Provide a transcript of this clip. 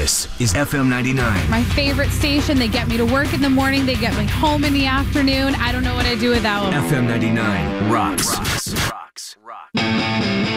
This is FM 99. My favorite station. They get me to work in the morning. They get me home in the afternoon. I don't know what I'd do without them. FM 99 rocks. Rocks.